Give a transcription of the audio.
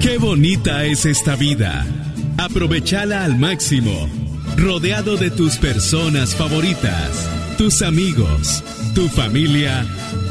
Qué bonita es esta vida. Aprovechala al máximo, rodeado de tus personas favoritas, tus amigos, tu familia